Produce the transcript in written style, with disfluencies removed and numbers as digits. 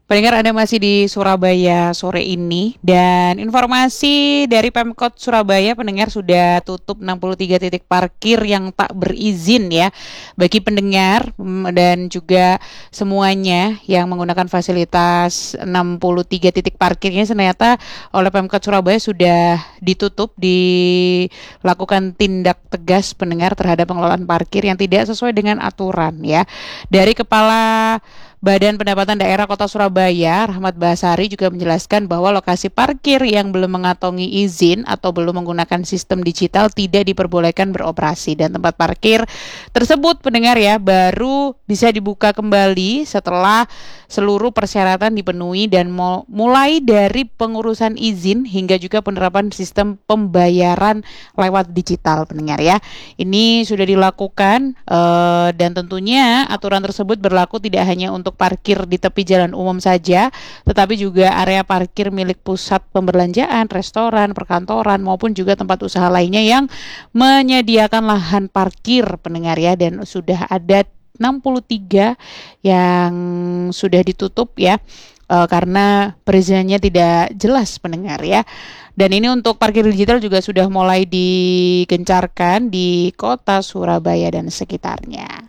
Pendengar, Anda masih di Surabaya sore ini, dan informasi dari Pemkot Surabaya, pendengar, sudah tutup 63 titik parkir yang tak berizin ya. Bagi pendengar dan juga semuanya yang menggunakan fasilitas 63 titik parkirnya, ternyata oleh Pemkot Surabaya sudah ditutup, dilakukan tindak tegas pendengar terhadap pengelolaan parkir yang tidak sesuai dengan aturan ya. Dari Kepala Badan Pendapatan Daerah Kota Surabaya, Rahmat Basari, juga menjelaskan bahwa lokasi parkir yang belum mengantongi izin atau belum menggunakan sistem digital tidak diperbolehkan beroperasi, dan tempat parkir tersebut, pendengar ya, baru bisa dibuka kembali setelah seluruh persyaratan dipenuhi, dan mulai dari pengurusan izin hingga juga penerapan sistem pembayaran lewat digital, pendengar ya. Ini sudah dilakukan, dan tentunya aturan tersebut berlaku tidak hanya untuk parkir di tepi jalan umum saja, tetapi juga area parkir milik pusat pembelanjaan, restoran, perkantoran, maupun juga tempat usaha lainnya yang menyediakan lahan parkir, pendengar ya. Dan sudah ada 63 yang sudah ditutup ya, karena perizinannya tidak jelas, pendengar ya. Dan ini untuk parkir digital juga sudah mulai digencarkan di kota Surabaya dan sekitarnya.